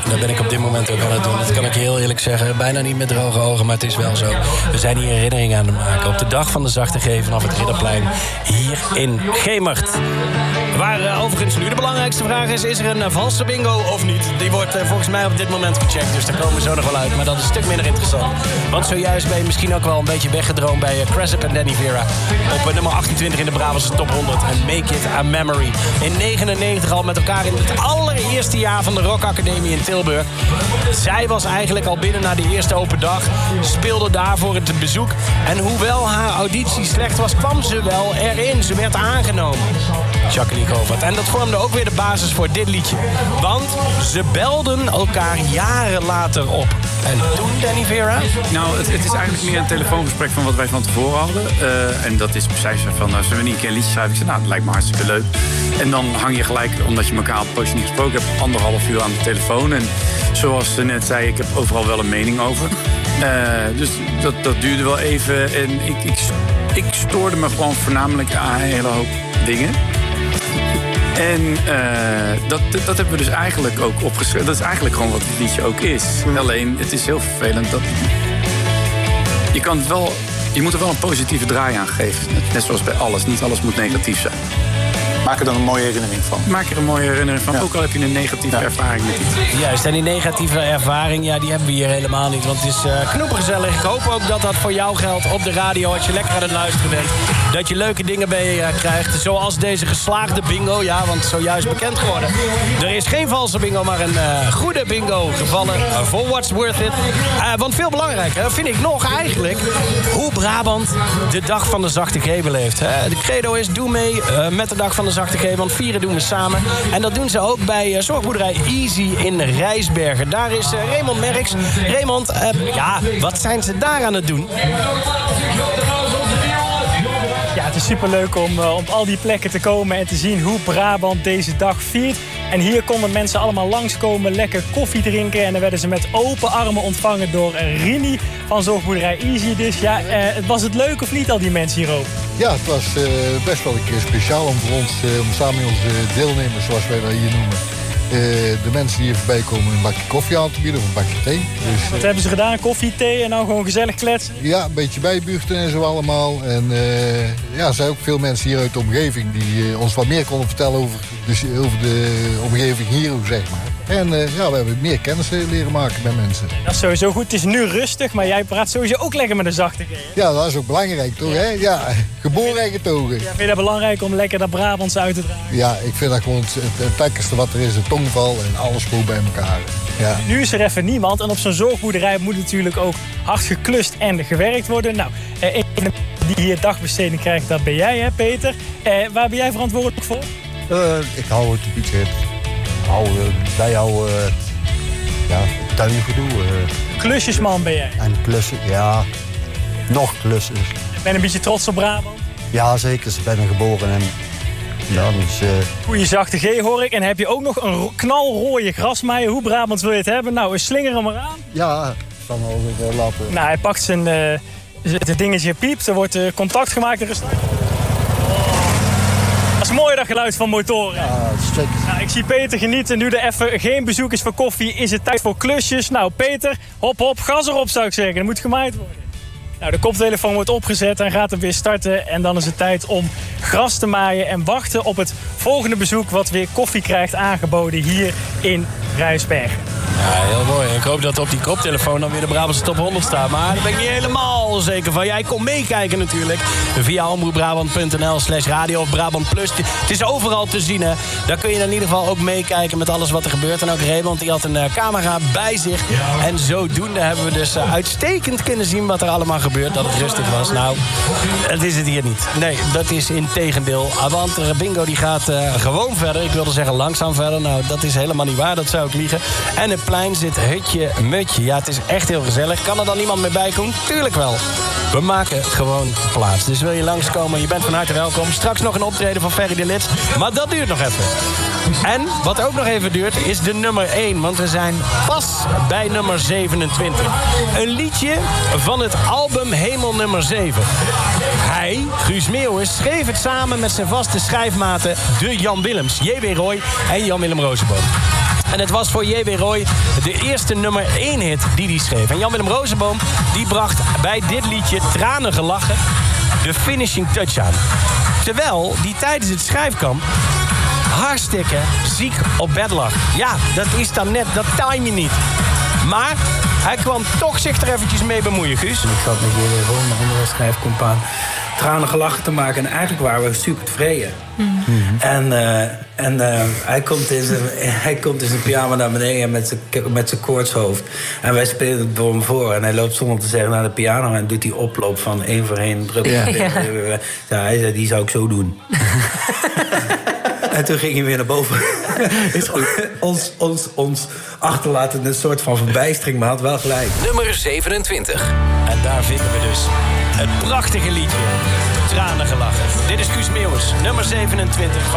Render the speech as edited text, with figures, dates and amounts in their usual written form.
dat ben ik op dit moment ook aan het doen. Dat kan ik je heel eerlijk zeggen. Bijna niet met droge ogen, maar het is wel zo. We zijn hier herinneringen aan het maken. Op de dag van de Zachte G vanaf het Ridderplein. Hier in Gemert. Waar overigens nu de belangrijkste vraag is er een valse bingo of niet? Die wordt volgens mij op dit moment gecheckt. Dus daar komen we zo nog wel uit. Maar dat is een stuk minder interessant. Want zojuist ben je misschien ook wel een beetje weggedroomd bij Cressip en Danny Vera. Op nummer 28 in de Brabantse top 100. En Make It a Memory. In 99 al met elkaar in het allereerste jaar van de Rock Academie in Tilburg. Zij was eigenlijk al binnen na de eerste open dag. Speelde daarvoor het bezoek. En hoewel haar auditie slecht was, kwam ze wel erin. Ze werd aangenomen. Jacqueline Govert. En dat vormde ook weer de basis voor dit liedje. Want ze belden elkaar jaren later op. En toen, Danny Vera? Nou, het is eigenlijk meer een telefoongesprek van wat wij van tevoren hadden. En dat is precies van, zullen we niet een keer een liedje schrijven? Ik zei, nou, dat lijkt me hartstikke leuk. En dan hang je gelijk, omdat je elkaar al poosje niet gesproken hebt, 1,5 uur aan de telefoon. En zoals ze net zei, ik heb overal wel een mening over. Dus dat duurde wel even. En ik stoorde me gewoon voornamelijk aan een hele hoop dingen. En dat hebben we dus eigenlijk ook opgeschreven. Dat is eigenlijk gewoon wat het liedje ook is. Alleen, het is heel vervelend dat... Je moet er wel een positieve draai aan geven. Net zoals bij alles. Niet alles moet negatief zijn. Maak er dan een mooie herinnering van. Maak er een mooie herinnering van. Ja. Ook al heb je een negatieve ervaring met iets. Juist, en die negatieve ervaring, ja, die hebben we hier helemaal niet. Want het is knoepergezellig. Ik hoop ook dat dat voor jou geldt op de radio. Als je lekker aan het luisteren bent. Dat je leuke dingen bij je krijgt. Zoals deze geslaagde bingo. Ja, want zojuist bekend geworden. Er is geen valse bingo, maar een goede bingo gevallen. For what's worth it. Want veel belangrijker vind ik nog eigenlijk hoe Brabant de dag van de Zachte G beleeft. De credo is, doe mee met de dag van de Zachte G, want vieren doen we samen. En dat doen ze ook bij zorgboerderij Easy in Rijsbergen. Daar is Raymond Merks. Raymond, wat zijn ze daar aan het doen? Ja, het is superleuk om op al die plekken te komen en te zien hoe Brabant deze dag viert. En hier konden mensen allemaal langskomen, lekker koffie drinken. En dan werden ze met open armen ontvangen door Rini van zorgboerderij Easy. Dus ja, was het leuk of niet, al die mensen hier ook? Ja, het was best wel een keer speciaal om voor ons, om samen met onze deelnemers, zoals wij dat hier noemen, de mensen die hier voorbij komen een bakje koffie aan te bieden of een bakje thee. Dus, wat hebben ze gedaan? Koffie, thee en nou gewoon gezellig kletsen? Ja, een beetje bijbuurten en zo allemaal. En er zijn ook veel mensen hier uit de omgeving die ons wat meer konden vertellen over de omgeving hier, zeg maar. En we hebben meer kennis leren maken bij mensen. Dat is sowieso goed. Het is nu rustig, maar jij praat sowieso ook lekker met een zachte G. Ja, dat is ook belangrijk, toch? Hè? Ja, geboren en getogen. Ja, vind je dat belangrijk om lekker dat Brabants uit te dragen? Ja, ik vind dat gewoon het lekkerste wat er is. De tongval en alles gewoon bij elkaar. Ja. Nu is er even niemand. En op zo'n zorgboerderij moet natuurlijk ook hard geklust en gewerkt worden. Nou, een die hier dagbesteding krijgt, dat ben jij, hè, Peter. Waar ben jij verantwoordelijk voor? Ik hou het budget. Bijhouden, tuingedoe. Klusjesman ben jij? En klussen, ja. Nog klussen. Ben je een beetje trots op Brabant? Ja, zeker. Ze ben er geboren en... Ja, dus... Goeie Zachte G hoor ik. En heb je ook nog een knalrooie grasmaaier. Hoe Brabants wil je het hebben? Nou, slinger hem maar aan. Ja, ik zal hem ook even laten. Nou, hij pakt zijn dingetje piept. Er wordt contact gemaakt. Dat is mooi, dat geluid van motoren. Ja, zeker. Nou, ik zie Peter genieten. Nu er even geen bezoekers voor koffie, is het tijd voor klusjes. Nou, Peter, hop, gas erop zou ik zeggen. Er moet gemaaid worden. Nou, de koptelefoon wordt opgezet en gaat hem weer starten. En dan is het tijd om gras te maaien en wachten op het volgende bezoek wat weer koffie krijgt aangeboden hier in Rijsbergen. Ja, heel mooi. Ik hoop dat op die koptelefoon dan weer de Brabantse top 100 staat. Maar daar ben ik niet helemaal zeker van. Jij kon meekijken natuurlijk. Via omroepbrabant.nl/radio of Brabant Plus. Het is overal te zien, hè. Daar kun je in ieder geval ook meekijken met alles wat er gebeurt. En ook Raymond, die had een camera bij zich. En zodoende hebben we dus uitstekend kunnen zien wat er allemaal gebeurt. Dat het rustig was. Nou, dat is het hier niet. Nee, dat is in tegendeel. Want bingo die gaat gewoon verder. Ik wilde zeggen langzaam verder. Nou, dat is helemaal niet waar. Dat zou ik liegen. En het plein zit hutje, mutje. Ja, het is echt heel gezellig. Kan er dan iemand mee bij komen? Tuurlijk wel. We maken gewoon plaats. Dus wil je langskomen, je bent van harte welkom. Straks nog een optreden van Ferry de Lits. Maar dat duurt nog even. En wat ook nog even duurt, is de nummer 1. Want we zijn pas bij nummer 27. Een liedje van het album Hemel nummer 7. Hij, Guus Meeuwis, schreef het samen met zijn vaste schrijfmaten de Jan Willems, J.W. Roy en Jan-Willem Rozenboom. En het was voor J.W. Roy de eerste nummer 1 hit die hij schreef. En Jan-Willem Rozenboom die bracht bij dit liedje Tranen gelachen de finishing touch aan. Terwijl die tijdens het schrijfkamp hartstikke ziek op bed lag. Ja, dat is dan net, dat time je niet. Maar hij kwam toch zich er eventjes mee bemoeien, Guus. Ik zat met jullie gewoon een andere schrijfcompaan Tranen gelachen te maken. En eigenlijk waren we super tevreden. En hij komt in zijn pyjama naar beneden met zijn koortshoofd. En wij spelen het door hem voor. En hij loopt zonder te zeggen naar de piano en doet die oploop van 1 voor 1 druppel. Ja, hij zei, die zou ik zo doen. En toen ging hij weer naar boven. ons achterlaten in een soort van verbijstering, maar had wel gelijk. Nummer 27. En daar vinden we dus het prachtige liedje Tranen gelachen. Dit is Guus Meeuwis, nummer 27.